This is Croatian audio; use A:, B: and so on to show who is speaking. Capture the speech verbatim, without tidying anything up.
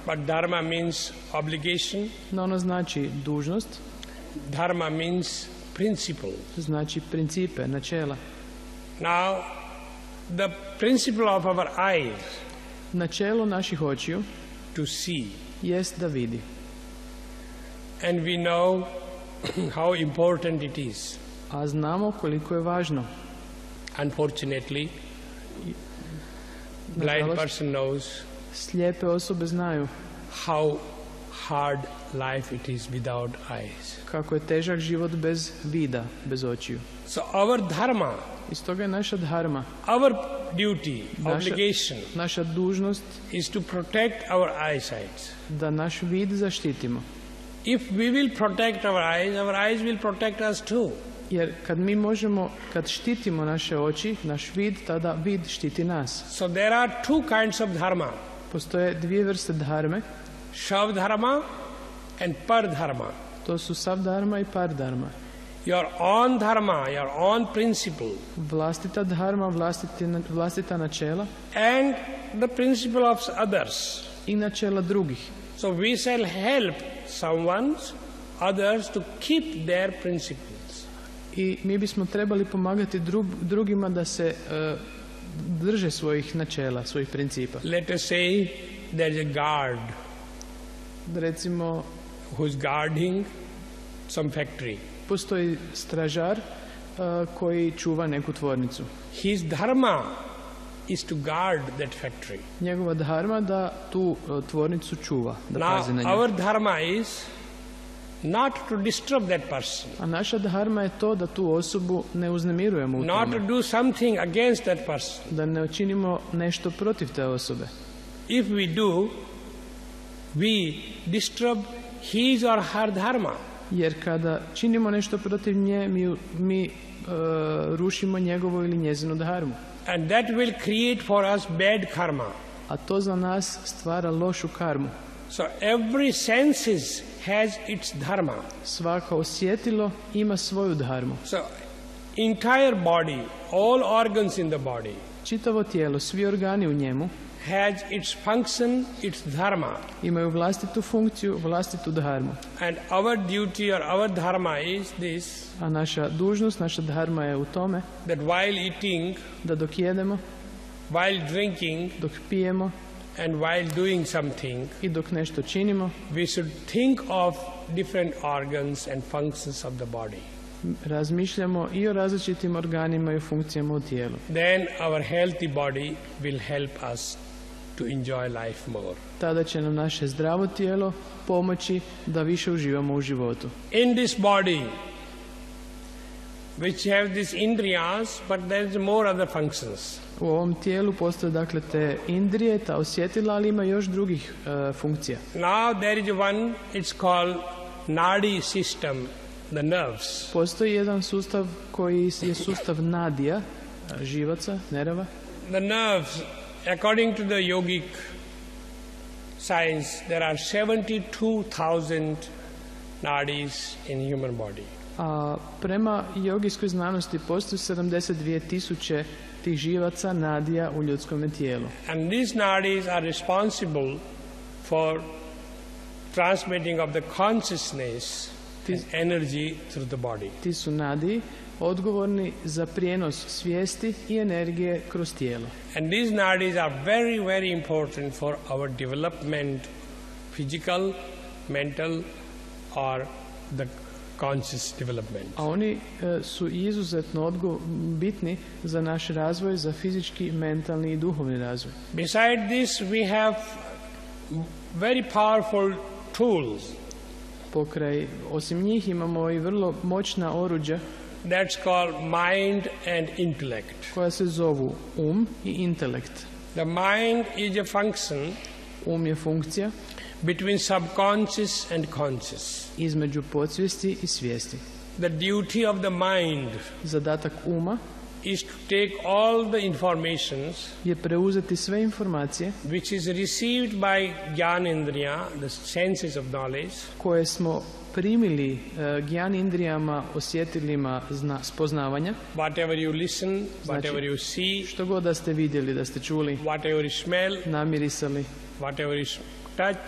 A: But dharma means obligation.
B: No, ono znači dužnost.
A: Dharma means principle.
B: Znači principe, načela.
A: Now, the principle of our eyes,
B: načelo naših očiju,
A: to see,
B: jest da vidi.
A: And we know how important it is.
B: A znamo koliko je važno.
A: Unfortunately, blind person knows
B: slijepe osobe znaju
A: how hard life it is without eyes.
B: Kako je težak život bez vida, bez očiju.
A: So our dharma,
B: iz toga je naša dharma,
A: our duty,
B: naša,
A: obligation,
B: naša dužnost
A: is to protect our eyesight.
B: Da naš vid zaštitimo.
A: If we will protect our eyes, our eyes will protect us too.
B: Jer kad mi možemo, kad štitimo naše oči, naš vid, tada vid štiti nas.
A: So there are two kinds of dharma.
B: Postoje dvije vrste dharme.
A: Savdharma and Pardharma.
B: To su savdharma i pardharma.
A: Your own dharma, your own principle.
B: Vlastita dharma, vlastiti, vlastita načela.
A: And the principle of others.
B: I načela drugih.
A: So we shall help someone, others to keep their principles.
B: I mi bismo trebali pomagati drug, drugima da se uh, drže svojih načela, svojih principa.
A: Let us say there is a guard.
B: Recimo,
A: who is guarding some factory.
B: Postoji stražar uh, koji čuva neku tvornicu.
A: His dharma is to guard that factory.
B: Njegova dharma da tu uh, tvornicu čuva, da
A: Now,
B: pazi na nju.
A: our dharma is not to disturb that person.
B: A naša dharma je to da tu osobu ne uznemirujemo u
A: not
B: tome.
A: To do something against that person.
B: Da ne učinimo nešto protiv te osobe.
A: If we do, we disturb his or her dharma.
B: Jer kada činimo nešto protiv nje, mi, mi uh, rušimo njegovo ili njezinu dharmu.
A: And that will create for us bad karma.
B: A to za nas stvara lošu karmu.
A: So every senses has its dharma.
B: Svako osjetilo ima svoju dharmu.
A: So entire body, all organs in the body,
B: čitavo tijelo, svi organi u njemu,
A: has its function, its dharma.
B: Imaju vlastitu funkciju, vlastitu dharmu.
A: And our duty or our dharma is this.
B: A naša dužnost, naša dharma je u tome
A: that while eating,
B: da dok jedemo,
A: while drinking,
B: dok pijemo,
A: and while doing something,
B: i dok nešto činimo,
A: we should think of different organs and functions of the body.
B: Razmišljamo i o različitim organima i o funkcijama u tijelu.
A: Then our healthy body will help us to enjoy life more.
B: Tada će nam naše zdravo tijelo pomoći da više uživamo u životu.
A: In this body, which have these indriyas, but there is more other functions.
B: U ovom tijelu postoje dakle te indrije, ta osjetila, ali ima još drugih uh, funkcija.
A: Now there is one, it's called nadi system, the nerves.
B: Postoji jedan sustav koji je sustav nadija, živaca, nerava.
A: The nerves, according to the yogic science, there are seventy-two thousand nadis in human body.
B: A prema jogijskoj znanosti postoji sedamdeset dvije tisuće tih živaca, nadija u ljudskom tijelu.
A: And these nadis are responsible for transmitting of the consciousness and energy through the body.
B: Ti su nadiji odgovorni za prijenos svijesti i energije kroz tijelo.
A: And these nadis are very, very important for our development, physical, mental, or the conscious development.
B: A oni e, su izuzetno odgo bitni za naš razvoj, za fizički, mentalni i duhovni razvoj.
A: Besides this, we have very powerful tools.
B: Pokraj, osim njih imamo i vrlo moćna oruđa.
A: That's called mind and intellect.
B: Koja se zovu um i intelekt.
A: The mind is a function.
B: Um je funkcija.
A: Between subconscious and conscious.
B: Između podsvijesti i svijesti.
A: The duty of the mind.
B: Zadatak uma
A: is to take all the informations
B: je preuzeti sve informacije
A: which is received by Gyanendriya, the senses of knowledge,
B: koje smo primili uh, Gyanendriyama, osjetilima zna, spoznavanja.
A: Whatever you listen,
B: znači,
A: whatever you see,
B: što god da ste vidjeli, da ste čuli,
A: whatever you smell,
B: namirisali,
A: whatever you touch,